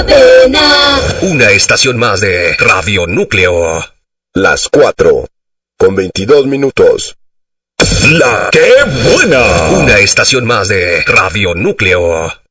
buena. Una estación más de Radio Núcleo. Las 4:22. La ¡Qué buena! Una estación más de Radio Núcleo.